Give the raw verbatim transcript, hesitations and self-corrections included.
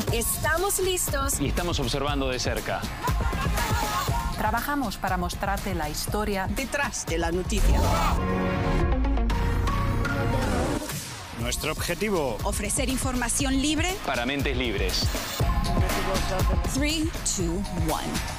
Estamos listos y estamos observando de cerca. Trabajamos para mostrarte la historia detrás de la noticia. Nuestro objetivo: ofrecer información libre para mentes libres. tres, dos, uno